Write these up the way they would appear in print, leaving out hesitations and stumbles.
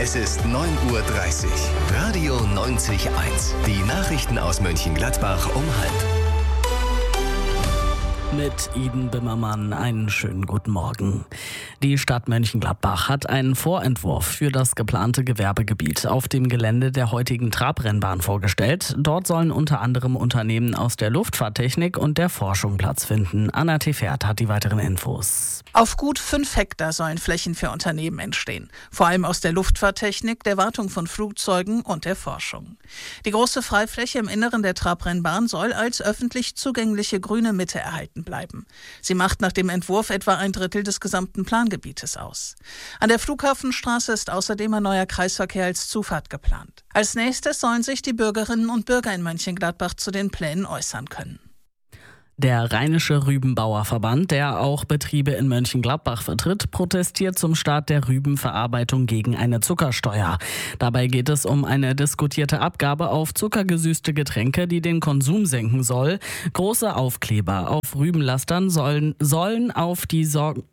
Es ist 9:30 Uhr. Radio 90.1. Die Nachrichten aus Mönchengladbach um 12:30. Mit Iden Bimmermann einen schönen guten Morgen. Die Stadt Mönchengladbach hat einen Vorentwurf für das geplante Gewerbegebiet auf dem Gelände der heutigen Trabrennbahn vorgestellt. Dort sollen unter anderem Unternehmen aus der Luftfahrttechnik und der Forschung Platz finden. Anna Tefert hat die weiteren Infos. Auf gut 5 Hektar sollen Flächen für Unternehmen entstehen. Vor allem aus der Luftfahrttechnik, der Wartung von Flugzeugen und der Forschung. Die große Freifläche im Inneren der Trabrennbahn soll als öffentlich zugängliche grüne Mitte erhalten bleiben. Sie macht nach dem Entwurf etwa 1/3 des gesamten Plangebietes aus. An der Flughafenstraße ist außerdem ein neuer Kreisverkehr als Zufahrt geplant. Als nächstes sollen sich die Bürgerinnen und Bürger in Mönchengladbach zu den Plänen äußern können. Der Rheinische Rübenbauerverband, der auch Betriebe in Mönchengladbach vertritt, protestiert zum Start der Rübenverarbeitung gegen eine Zuckersteuer. Dabei geht es um eine diskutierte Abgabe auf zuckergesüßte Getränke, die den Konsum senken soll. Große Aufkleber auf Rübenlastern sollen auf die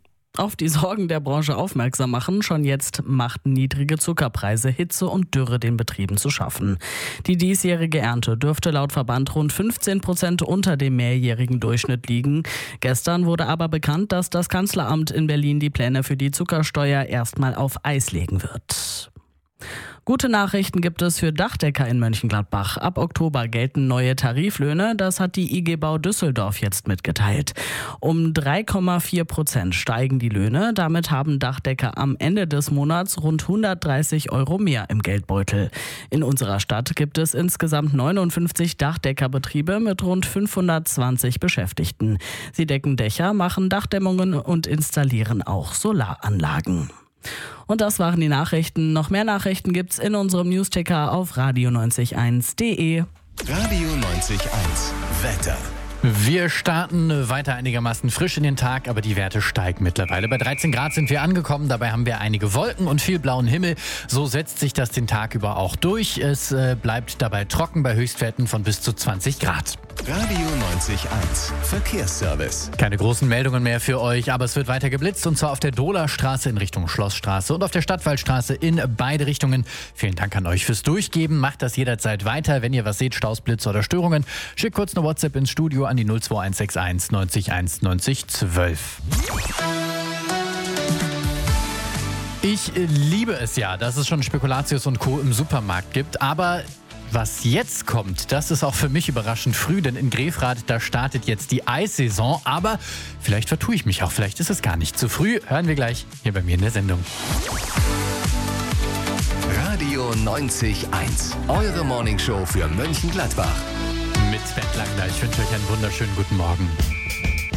Sorgen der Branche aufmerksam machen. Schon jetzt machten niedrige Zuckerpreise, Hitze und Dürre den Betrieben zu schaffen. Die diesjährige Ernte dürfte laut Verband rund 15% unter dem mehrjährigen Durchschnitt liegen. Gestern wurde aber bekannt, dass das Kanzleramt in Berlin die Pläne für die Zuckersteuer erstmal auf Eis legen wird. Gute Nachrichten gibt es für Dachdecker in Mönchengladbach. Ab Oktober gelten neue Tariflöhne, das hat die IG Bau Düsseldorf jetzt mitgeteilt. Um 3,4% steigen die Löhne, damit haben Dachdecker am Ende des Monats rund 130 € mehr im Geldbeutel. In unserer Stadt gibt es insgesamt 59 Dachdeckerbetriebe mit rund 520 Beschäftigten. Sie decken Dächer, machen Dachdämmungen und installieren auch Solaranlagen. Und das waren die Nachrichten. Noch mehr Nachrichten gibt's in unserem Newsticker auf radio901.de. Radio 90.1. Wetter. Wir starten weiter einigermaßen frisch in den Tag, aber die Werte steigen mittlerweile. Bei 13 Grad sind wir angekommen, dabei haben wir einige Wolken und viel blauen Himmel. So setzt sich das den Tag über auch durch. Es bleibt dabei trocken bei Höchstwerten von bis zu 20 Grad. Radio 90.1. Verkehrsservice. Keine großen Meldungen mehr für euch, aber es wird weiter geblitzt und zwar auf der Dohlerstraße in Richtung Schlossstraße und auf der Stadtwaldstraße in beide Richtungen. Vielen Dank an euch fürs Durchgeben. Macht das jederzeit weiter. Wenn ihr was seht, Staus, Blitze oder Störungen, schickt kurz eine WhatsApp ins Studio an die 02161 90 1 90 12. Ich liebe es ja, dass es schon Spekulatius und Co. im Supermarkt gibt, aber was jetzt kommt, das ist auch für mich überraschend früh, denn in Grefrath, da startet jetzt die Eissaison, aber vielleicht vertue ich mich auch, vielleicht ist es gar nicht zu früh. Hören wir gleich hier bei mir in der Sendung. Radio 90.1. Eure Morningshow für Mönchengladbach. Mit Sven Langner. Ich wünsche euch einen wunderschönen guten Morgen.